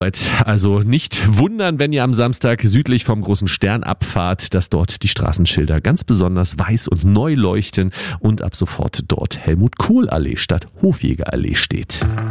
Also nicht wundern, wenn ihr am Samstag südlich vom Großen Stern abfahrt, dass dort die Straßenschilder ganz besonders weiß und neu leuchten und ab sofort dort Helmut-Kohl-Allee statt Hofjäger-Allee steht.